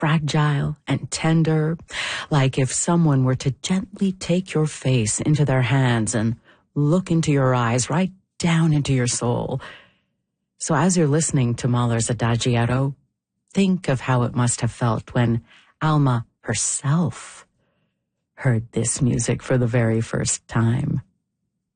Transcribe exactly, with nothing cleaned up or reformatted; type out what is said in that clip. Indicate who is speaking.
Speaker 1: fragile and tender, like if someone were to gently take your face into their hands and look into your eyes right down into your soul. So as you're listening to Mahler's Adagietto, think of how it must have felt when Alma herself heard this music for the very first time.